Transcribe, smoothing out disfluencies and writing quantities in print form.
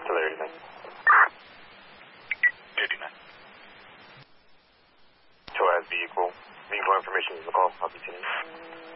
Clear 89. 89. Show as vehicle. Vehicle information is the call. Copy 10.